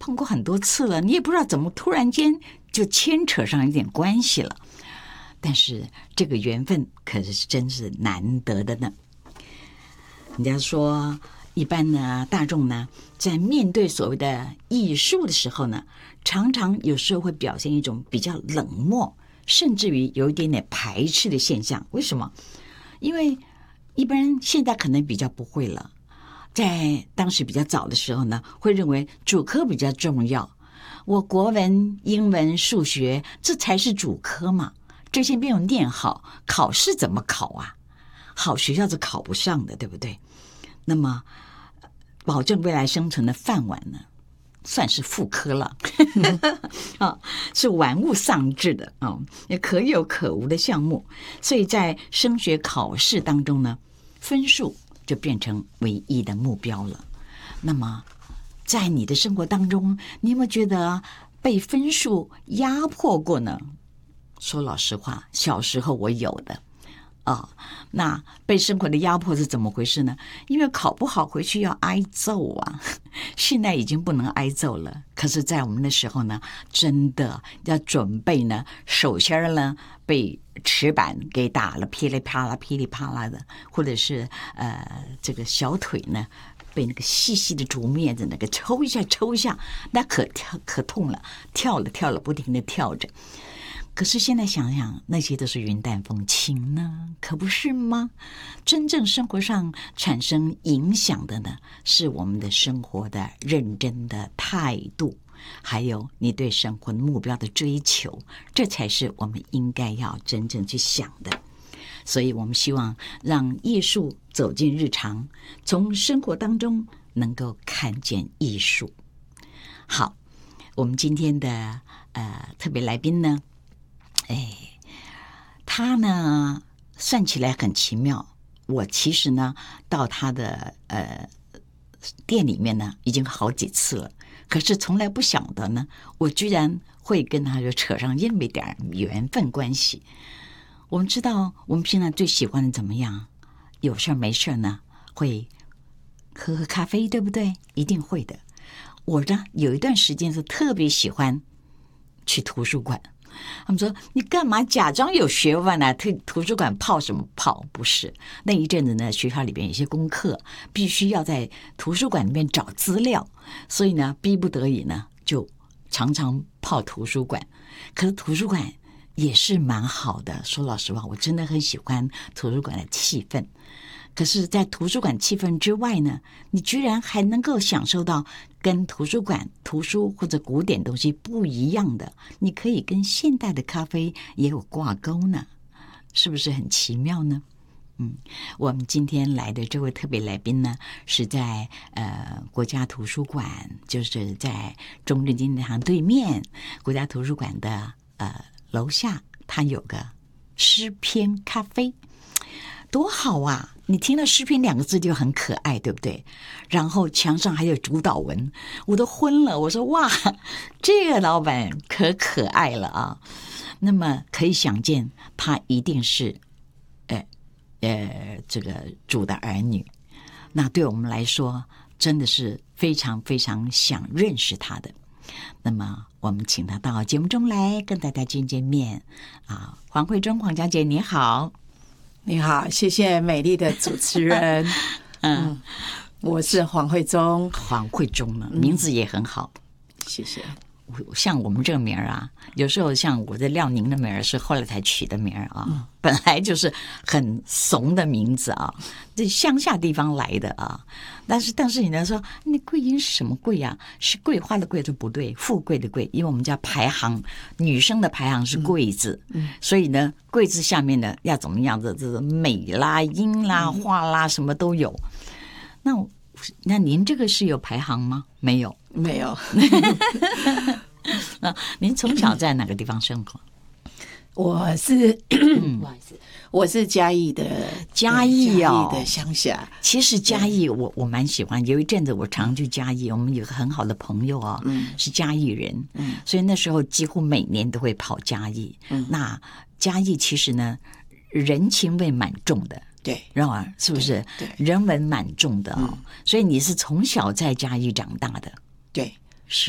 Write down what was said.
碰过很多次了，你也不知道怎么突然间就牵扯上一点关系了。但是这个缘分可是真是难得的呢。人家说一般呢，大众呢在面对所谓的艺术的时候呢，常常有时候会表现一种比较冷漠，甚至于有一点点排斥的现象。为什么？因为一般人现在可能比较不会了，在当时比较早的时候呢，会认为主科比较重要，我国文、英文、数学这才是主科嘛，这些没有念好，考试怎么考啊？好学校是考不上的，对不对？那么保证未来生存的饭碗呢，算是副科了是玩物丧志的也可有可无的项目。所以在升学考试当中呢，分数就变成唯一的目标了。那么在你的生活当中，你有没有觉得被分数压迫过呢？说老实话，小时候我有的那被生活的压迫是怎么回事呢？因为考不好回去要挨揍啊，现在已经不能挨揍了，可是在我们的时候呢，真的要准备呢，手心呢被尺板给打了噼里啪啦噼里啪啦的，或者是这个小腿呢被那个细细的竹篾子那个抽一下抽一下，那可痛了，跳了不停的跳着。可是现在想想，那些都是云淡风轻呢，可不是吗？真正生活上产生影响的呢，是我们的生活的认真的态度，还有你对生活目标的追求，这才是我们应该要真正去想的。所以我们希望让艺术走进日常，从生活当中能够看见艺术。好，我们今天的特别来宾呢，他呢算起来很奇妙。我其实呢到他的店里面呢已经好几次了，可是从来不晓得呢，我居然会跟他就扯上这么一点缘分关系。我们知道我们平常最喜欢的怎么样？有事没事呢会喝喝咖啡，对不对？一定会的。我呢有一段时间是特别喜欢去图书馆。他们说你干嘛假装有学问啊？去图书馆泡什么泡？不是，那一阵子呢，学校里边有些功课必须要在图书馆里面找资料，所以呢，逼不得已呢，就常常泡图书馆。可是图书馆也是蛮好的，说老实话，我真的很喜欢图书馆的气氛。可是在图书馆气氛之外呢，你居然还能够享受到跟图书馆图书或者古典东西不一样的，你可以跟现代的咖啡也有挂钩呢，是不是很奇妙呢？我们今天来的这位特别来宾呢，是在国家图书馆，就是在中正纪念堂对面国家图书馆的楼下，它有个诗篇咖啡，多好啊！你听到诗篇两个字就很可爱，对不对？然后墙上还有主导文，我都昏了。我说哇，这个老板可爱了啊！那么可以想见，他一定是这个主的儿女。那对我们来说，真的是非常非常想认识他的。那么我们请他到节目中来跟大家见面啊！黄慧中黄小姐你好。 你好，谢谢美丽的主持人。我是黄慧中。 黄慧中呢，名字也很好， 谢谢。 像我们这个名儿啊，有时候像我的廖宁的名儿是后来才取的名儿啊，本来就是很怂的名字啊，这乡下地方来的啊。但是你呢说，那桂英是什么桂啊？是桂花的桂就不对，富贵的贵，因为我们家排行女生的排行是贵字，所以呢贵字下面呢要怎么样的，这美啦、英啦、花啦什么都有。那您这个是有排行吗？没有。您从小在哪个地方生活？ 我是不好意思，我是嘉义的乡下。 其实嘉义我蛮喜欢，有一阵子我常去嘉义，我们有个很好的朋友是嘉义人，所以那时候几乎每年都会跑嘉义。那嘉义其实呢，人情味蛮重的。 对， 是不是？ 对， 人文蛮重的所以你是从小在嘉义长大的。 对，